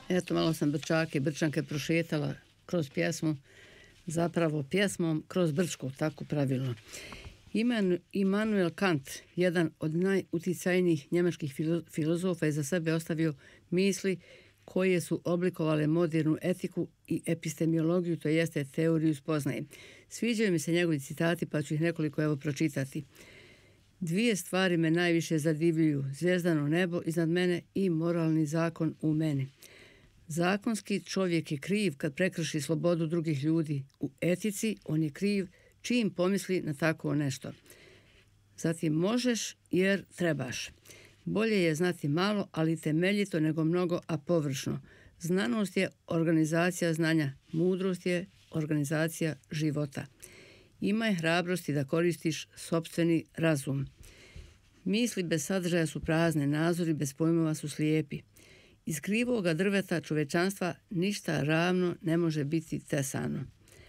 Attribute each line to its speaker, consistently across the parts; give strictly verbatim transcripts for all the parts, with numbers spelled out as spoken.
Speaker 1: Eto, malo sam Brčake i Brčanke prošetala kroz pjesmu, zapravo pjesmom kroz Brčku, tako pravilno. Immanuel Kant, jedan od najuticajnijih njemačkih filozofa, je za sebe ostavio misli koje su oblikovale modernu etiku i epistemologiju, to jeste teoriju spoznaje. Sviđaju mi se njegovi citati, pa ću ih nekoliko evo pročitati. Dvije stvari me najviše zadivljuju, zvijezdano nebo iznad mene i moralni zakon u meni. Zakonski čovjek je kriv kad prekrši slobodu drugih ljudi. U etici on je kriv čim pomisli na tako nešto. Zatim možeš jer trebaš. Bolje je znati malo, ali temeljito nego mnogo, a površno. Znanost je organizacija znanja, mudrost je organizacija života. Imaj hrabrosti da koristiš sopstveni razum. Misli bez sadržaja su prazne, nazori bez pojmova su slijepi. Iz krivoga drveta čovečanstva ništa ravno ne može biti tesano.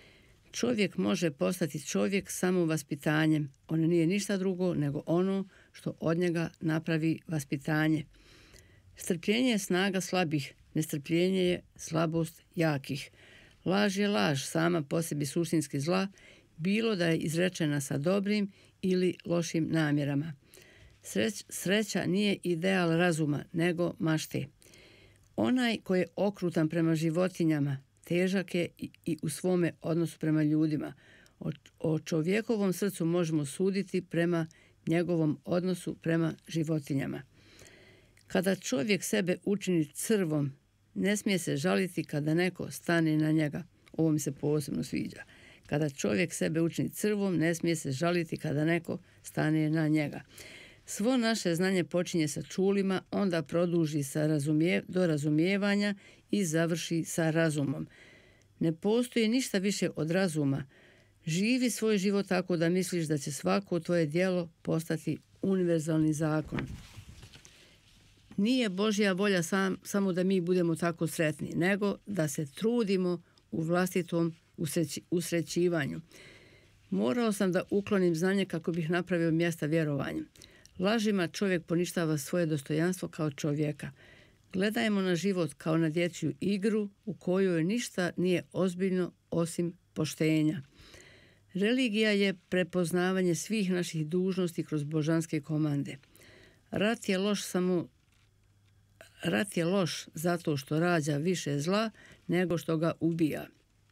Speaker 1: Čovjek može postati čovjek samo vaspitanjem. On nije ništa drugo nego ono što od njega napravi vaspitanje. Strpljenje je snaga slabih, nestrpljenje je slabost jakih. Laž je laž sama po sebi suštinski zla, bilo da je izrečena sa dobrim ili lošim namjerama. Sreć, sreća nije ideal razuma, nego mašte. Onaj koji je okrutan prema životinjama, težak je i, i u svome odnosu prema ljudima. O, o čovjekovom srcu možemo suditi prema njegovom odnosu prema životinjama. Kada čovjek sebe učini crvom, ne smije se žaliti kada neko stane na njega. Ovo mi se posebno sviđa. Kada čovjek sebe učini crvom, ne smije se žaliti kada neko stane na njega. Svo naše znanje počinje sa čulima, onda produži sa razumije, do razumijevanja i završi sa razumom. Ne postoji ništa više od razuma. Živi svoj život tako da misliš da će svako tvoje djelo postati univerzalni zakon. Nije Božja volja sam, samo da mi budemo tako sretni, nego da se trudimo u vlastitom usreći, usrećivanju. Morao sam da uklonim znanje kako bih napravio mjesta vjerovanjem. Lažima čovjek poništava svoje dostojanstvo kao čovjeka. Gledajmo na život kao na dječju igru u kojoj ništa nije ozbiljno osim poštenja. Religija je prepoznavanje svih naših dužnosti kroz božanske komande. Rat je loš samo rat je loš zato što rađa više zla nego što ga ubija.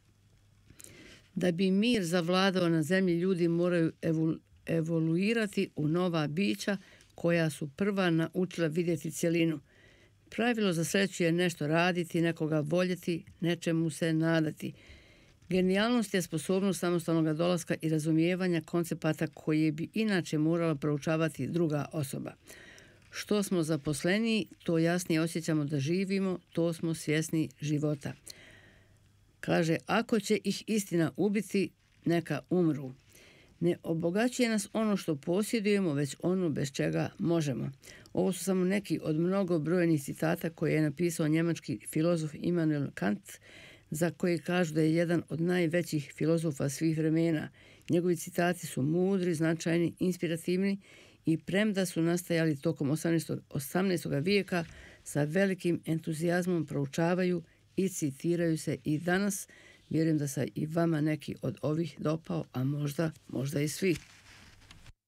Speaker 1: Da bi mir zavladao na zemlji, ljudi moraju evolu, evoluirati u nova bića koja su prva naučila vidjeti cjelinu. Pravilo za sreću je nešto raditi, nekoga voljeti, nečemu se nadati. Genijalnost je sposobnost samostalnog dolaska i razumijevanja koncepata koje bi inače morala proučavati druga osoba. Što smo zaposleniji, to jasnije osjećamo da živimo, to smo svjesni života. Kaže, ako će ih istina ubiti, neka umru. Ne obogaćuje nas ono što posjedujemo, već ono bez čega možemo. Ovo su samo neki od mnogobrojnih citata koje je napisao njemački filozof Immanuel Kant, za koje kažu da je jedan od najvećih filozofa svih vremena. Njegovi citati su mudri, značajni, inspirativni i premda su nastajali tokom osamnaestog vijeka, sa velikim entuzijazmom proučavaju i citiraju se i danas. Vjerujem da se i vama neki od ovih dopao, a možda, možda i svi.